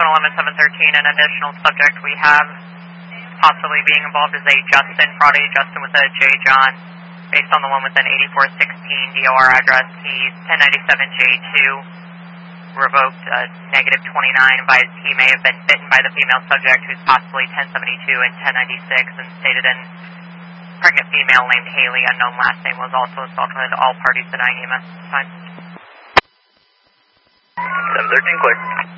713, an additional subject we have possibly being involved is a Justin, Friday Justin with a J. John, based on the one with an 8416 DOR address. He's 1097J2, revoked negative 29, advised he may have been bitten by the female subject who's possibly 1072 and 1096, and stated an pregnant female named Haley, unknown last name, was also assaulted. All parties denying EMS at this time. 713 clear.